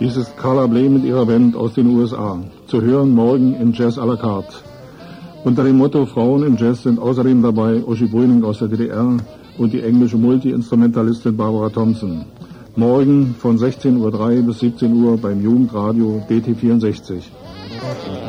Dies ist Carla Bley mit ihrer Band aus den USA. Zu hören morgen in Jazz à la carte. Unter dem Motto Frauen im Jazz sind außerdem dabei Uschi Brüning aus der DDR und die englische Multi-Instrumentalistin Barbara Thompson. Morgen von 16:03 bis 17 Uhr beim Jugendradio DT64.